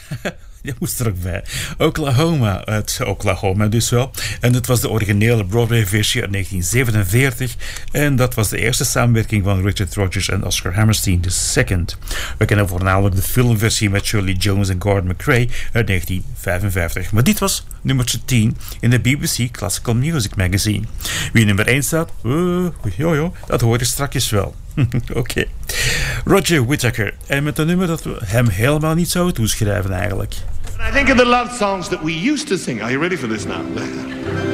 Je moest er ook bij. Oklahoma, uit Oklahoma dus wel. En dat was de originele Broadway-versie uit 1947. En dat was de eerste samenwerking van Richard Rodgers en Oscar Hammerstein II. We kennen voornamelijk de filmversie met Shirley Jones en Gordon McRae uit 1955. Maar dit was nummertje 10 in de BBC Classical Music Magazine. Wie nummer 1 staat, dat hoor je straks wel. Oké. Roger Whittaker. En met een nummer dat we hem helemaal niet zouden toeschrijven eigenlijk. I think of the love songs that we used to sing. Are you ready for this now?